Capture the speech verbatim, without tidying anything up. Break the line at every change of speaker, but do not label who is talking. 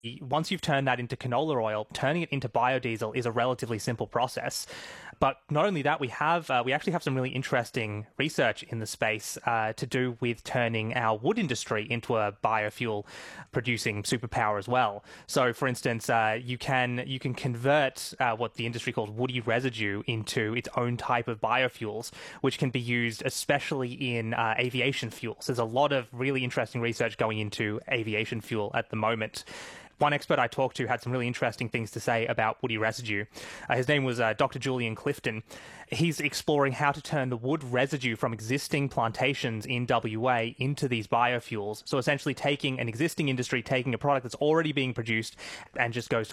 once you've turned that into canola oil, turning it into biodiesel is a relatively simple process. But not only that, we have uh, we actually have some really interesting research in the space uh, to do with turning our wood industry into a biofuel producing superpower as well. So, for instance, uh, you can you can convert uh, what the industry calls woody residue into its own type of biofuels, which can be used especially in uh, aviation fuels. There's a lot of really interesting research going into aviation fuel at the moment. One expert I talked to had some really interesting things to say about woody residue. Uh, his name was uh, Doctor Julian Clifton. He's exploring how to turn the wood residue from existing plantations in W A into these biofuels. So essentially taking an existing industry, taking a product that's already being produced and just goes to